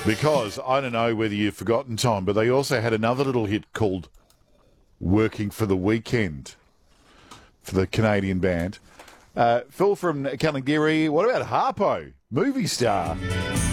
Because I don't know whether you've forgotten, Tom, but they also had another little hit called Working for the Weekend for the Canadian band. Phil from Kalangiri, what about Harpo, movie star?